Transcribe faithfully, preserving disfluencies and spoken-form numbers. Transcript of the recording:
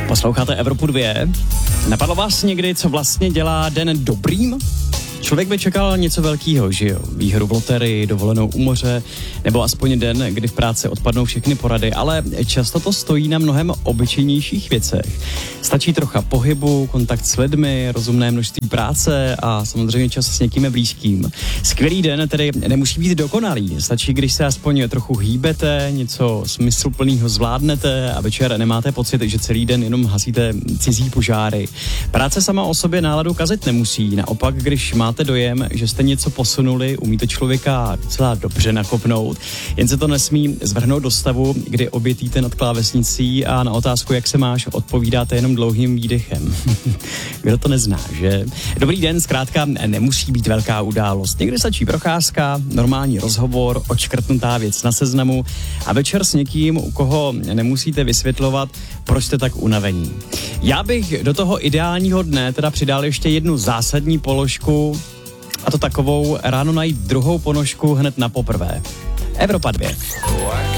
Posloucháte Evropu dvě. Napadlo vás někdy, co vlastně dělá den dobrým? Člověk by čekal něco velkýho, že jo? Výhru v loterii, dovolenou u moře, nebo aspoň den, kdy v práci odpadnou všechny porady, ale často to stojí na mnohem obyčejnějších věcech. Stačí trocha pohybu, kontakt s lidmi, rozumné množství práce a samozřejmě čas s někým blízkým. Skvělý den tedy nemusí být dokonalý, stačí, když se aspoň trochu hýbete, něco smysluplného zvládnete a večer nemáte pocit, že celý den jenom hasíte cizí požáry. Práce sama o sobě náladu kazit nemusí, naopak, když má máte dojem, že jste něco posunuli, umíte člověka docela dobře nakopnout, jen se to nesmí zvrhnout do stavu, kdy obětíte nad klávesnicí a na otázku, jak se máš, odpovídáte jenom dlouhým výdechem. Kdo to nezná, že? Dobrý den, zkrátka nemusí být velká událost. Někdy stačí procházka, normální rozhovor, odškrtnutá věc na seznamu a večer s někým, u koho nemusíte vysvětlovat, proč jste tak unavení. Já bych do toho ideálního dne teda přidal ještě jednu zásadní položku, a to takovou ráno najít druhou ponožku hned na poprvé. Evropa dvě.